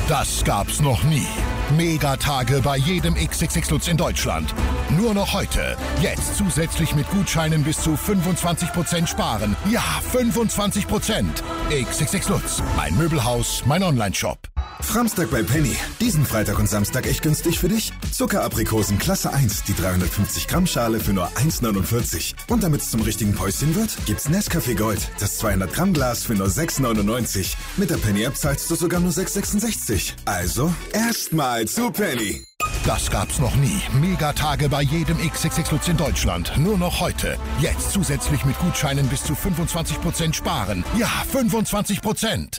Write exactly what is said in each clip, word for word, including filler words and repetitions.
Das gab's noch nie. Megatage bei jedem X X X Lutz in Deutschland. Nur noch heute. Jetzt zusätzlich mit Gutscheinen bis zu fünfundzwanzig Prozent sparen. Ja, fünfundzwanzig Prozent. X X X Lutz. Mein Möbelhaus, mein Onlineshop. Framstag bei Penny. Diesen Freitag und Samstag echt günstig für dich. Zuckeraprikosen Klasse eins, die dreihundertfünfzig Gramm Schale für nur eins neunundvierzig. Und damit es zum richtigen Päuschen wird, gibt's Nescafé Gold, das zweihundert Gramm Glas für nur sechs neunundneunzig. Mit der Penny-App zahlst du sogar nur sechs sechsundsechzig. Also, erstmal zu Penny. Das gab's noch nie. Megatage bei jedem X X X Lutz in Deutschland. Nur noch heute. Jetzt zusätzlich mit Gutscheinen bis zu fünfundzwanzig Prozent sparen. Ja, fünfundzwanzig Prozent.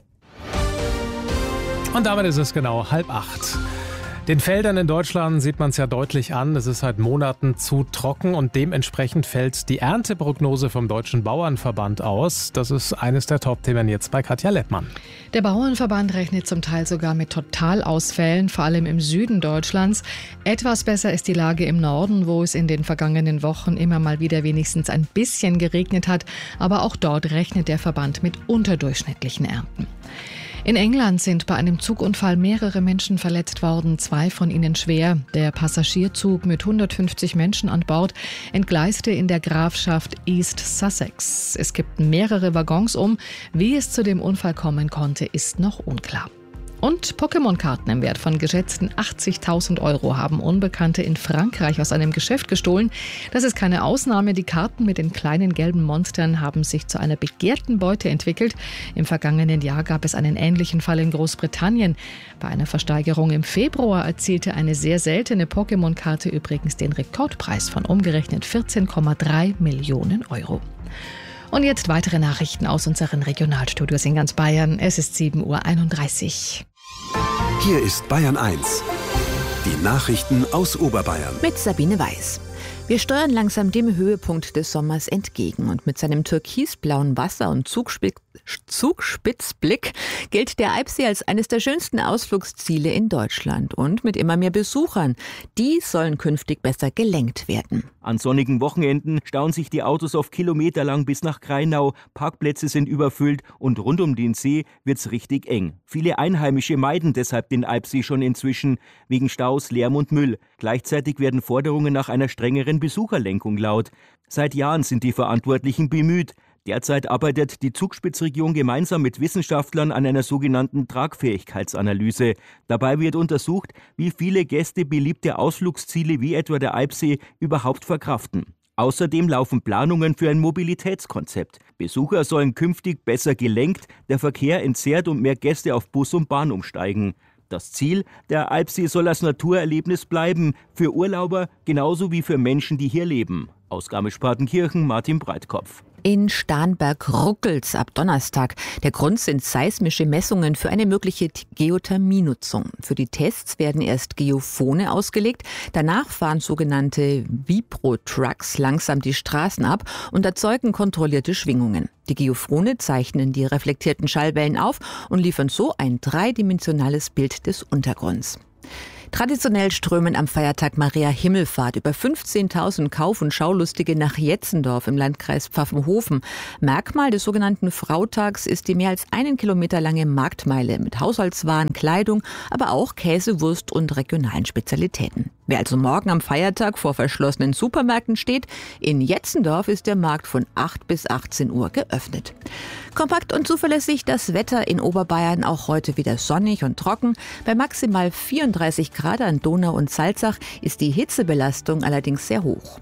Und damit ist es genau halb acht. Den Feldern in Deutschland sieht man es ja deutlich an. Es ist seit Monaten zu trocken und dementsprechend fällt die Ernteprognose vom Deutschen Bauernverband aus. Das ist eines der Top-Themen jetzt bei Katja Leppmann. Der Bauernverband rechnet zum Teil sogar mit Totalausfällen, vor allem im Süden Deutschlands. Etwas besser ist die Lage im Norden, wo es in den vergangenen Wochen immer mal wieder wenigstens ein bisschen geregnet hat. Aber auch dort rechnet der Verband mit unterdurchschnittlichen Ernten. In England sind bei einem Zugunfall mehrere Menschen verletzt worden, zwei von ihnen schwer. Der Passagierzug mit hundertfünfzig Menschen an Bord entgleiste in der Grafschaft East Sussex. Es kippten mehrere Waggons um. Wie es zu dem Unfall kommen konnte, ist noch unklar. Und Pokémon-Karten im Wert von geschätzten achtzigtausend Euro haben Unbekannte in Frankreich aus einem Geschäft gestohlen. Das ist keine Ausnahme. Die Karten mit den kleinen gelben Monstern haben sich zu einer begehrten Beute entwickelt. Im vergangenen Jahr gab es einen ähnlichen Fall in Großbritannien. Bei einer Versteigerung im Februar erzielte eine sehr seltene Pokémon-Karte übrigens den Rekordpreis von umgerechnet vierzehn Komma drei Millionen Euro. Und jetzt weitere Nachrichten aus unseren Regionalstudios in ganz Bayern. Es ist sieben Uhr einunddreißig. Hier ist Bayern eins. Die Nachrichten aus Oberbayern. Mit Sabine Weiß. Wir steuern langsam dem Höhepunkt des Sommers entgegen. Und mit seinem türkisblauen Wasser und Zugspitz- Zugspitzblick gilt der Eibsee als eines der schönsten Ausflugsziele in Deutschland. Und mit immer mehr Besuchern. Die sollen künftig besser gelenkt werden. An sonnigen Wochenenden stauen sich die Autos oft kilometerlang bis nach Grainau. Parkplätze sind überfüllt und rund um den See wird's richtig eng. Viele Einheimische meiden deshalb den Eibsee schon inzwischen wegen Staus, Lärm und Müll. Gleichzeitig werden Forderungen nach einer strengeren Besucherlenkung laut. Seit Jahren sind die Verantwortlichen bemüht. Derzeit arbeitet die Zugspitzregion gemeinsam mit Wissenschaftlern an einer sogenannten Tragfähigkeitsanalyse. Dabei wird untersucht, wie viele Gäste beliebte Ausflugsziele wie etwa der Eibsee überhaupt verkraften. Außerdem laufen Planungen für ein Mobilitätskonzept. Besucher sollen künftig besser gelenkt, der Verkehr entzerrt und mehr Gäste auf Bus und Bahn umsteigen. Das Ziel, der Eibsee soll als Naturerlebnis bleiben, für Urlauber genauso wie für Menschen, die hier leben. Aus Garmisch-Partenkirchen, Martin Breitkopf. In Starnberg ruckelt's ab Donnerstag. Der Grund sind seismische Messungen für eine mögliche Geothermienutzung. Für die Tests werden erst Geophone ausgelegt. Danach fahren sogenannte Vibro-Trucks langsam die Straßen ab und erzeugen kontrollierte Schwingungen. Die Geophone zeichnen die reflektierten Schallwellen auf und liefern so ein dreidimensionales Bild des Untergrunds. Traditionell strömen am Feiertag Maria Himmelfahrt über fünfzehntausend Kauf- und Schaulustige nach Jetzendorf im Landkreis Pfaffenhofen. Merkmal des sogenannten Frautags ist die mehr als einen Kilometer lange Marktmeile mit Haushaltswaren, Kleidung, aber auch Käse, Wurst und regionalen Spezialitäten. Wer also morgen am Feiertag vor verschlossenen Supermärkten steht, in Jetzendorf ist der Markt von acht bis achtzehn Uhr geöffnet. Kompakt und zuverlässig das Wetter in Oberbayern, auch heute wieder sonnig und trocken. Bei maximal vierunddreißig Grad an Donau und Salzach ist die Hitzebelastung allerdings sehr hoch.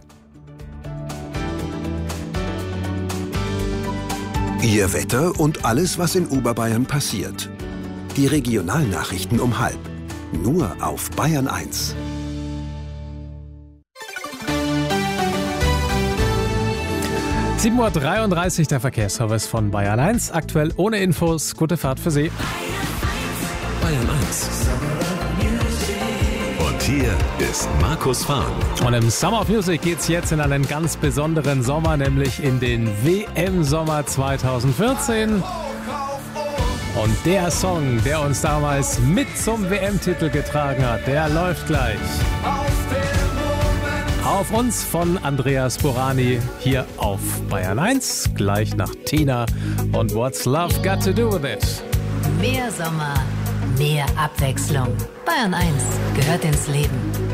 Ihr Wetter und alles, was in Oberbayern passiert. Die Regionalnachrichten um halb. Nur auf Bayern eins. sieben Uhr dreiunddreißig, der Verkehrsservice von Bayern eins. Aktuell ohne Infos. Gute Fahrt für Sie. Bayern eins. Und hier ist Markus Fahren. Und im Summer of Music geht's jetzt in einen ganz besonderen Sommer, nämlich in den W M-Sommer zweitausendvierzehn. Und der Song, der uns damals mit zum W M-Titel getragen hat, der läuft gleich. Auf uns von Andreas Borani hier auf Bayern eins, gleich nach Tina und What's Love Got to Do With It. Mehr Sommer, mehr Abwechslung. Bayern eins gehört ins Leben.